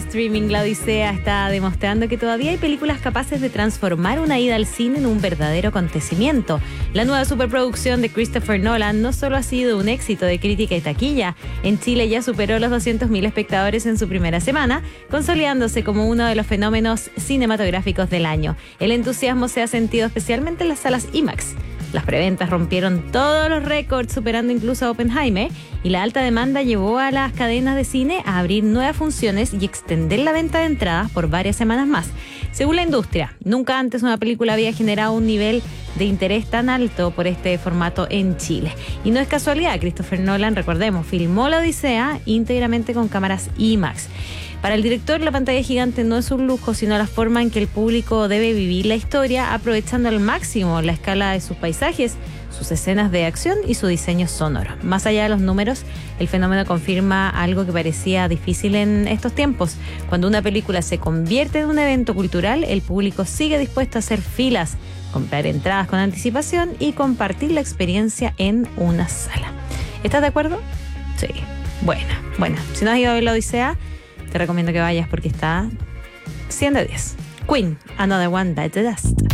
streaming, La Odisea está demostrando que todavía hay películas capaces de transformar una ida al cine en un verdadero acontecimiento. La nueva superproducción de Christopher Nolan no solo ha sido un éxito de crítica y taquilla, en Chile ya superó los 200.000 espectadores en su primera semana, consolidándose como uno de los fenómenos cinematográficos del año. El entusiasmo se ha sentido especialmente en las salas IMAX. Las preventas rompieron todos los récords, superando incluso a Oppenheimer, y la alta demanda llevó a las cadenas de cine a abrir nuevas funciones y extender la venta de entradas por varias semanas más. Según la industria, nunca antes una película había generado un nivel de interés tan alto por este formato en Chile. Y no es casualidad, Christopher Nolan, recordemos, filmó La Odisea íntegramente con cámaras IMAX. Para el director, la pantalla gigante no es un lujo, sino la forma en que el público debe vivir la historia, aprovechando al máximo la escala de sus paisajes, sus escenas de acción y su diseño sonoro. Más allá de los números, el fenómeno confirma algo que parecía difícil en estos tiempos. Cuando una película se convierte en un evento cultural, el público sigue dispuesto a hacer filas, comprar entradas con anticipación y compartir la experiencia en una sala. ¿Estás de acuerdo? Sí. Bueno. Si no has ido a ver La Odisea, te recomiendo que vayas porque está 100 de 10. Queen, Another One Bites the Dust.